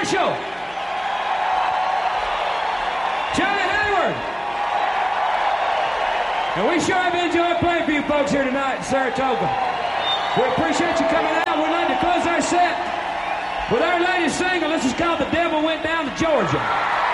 Marshall, Johnny Hayward. And we sure have enjoyed playing for you folks here tonight in Saratoga. We appreciate you coming out. We'd like to close our set with our latest single. This is called The Devil Went Down to Georgia.